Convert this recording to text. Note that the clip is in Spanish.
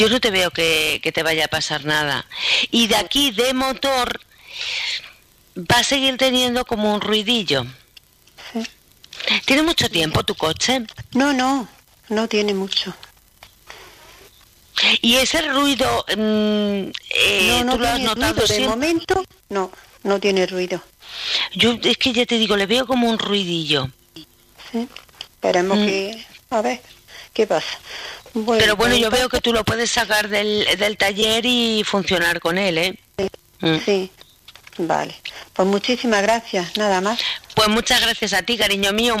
Yo no te veo que te vaya a pasar nada. Y de aquí, de motor, va a seguir teniendo como un ruidillo. Sí. ¿Tiene mucho tiempo tu coche? No tiene mucho. ¿Y ese ruido, No tú lo has tiene notado ruido. De siempre? momento, no tiene ruido. Yo es que ya te digo, le veo como un ruidillo. Sí. Esperemos que... A ver, ¿qué pasa? Bueno, Pero bueno, pues yo veo entonces, que tú lo puedes sacar del taller y funcionar con él, ¿eh? sí, vale. Pues muchísimas gracias, nada más. Pues muchas gracias a ti, cariño mío.